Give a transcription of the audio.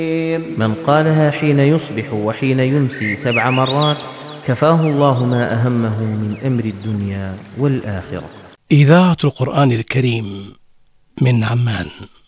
من قالها حين يصبح وحين يمسي 7 مرات كفاه الله ما أهمه من أمر الدنيا والآخرة. إذاعة القرآن الكريم من عمان.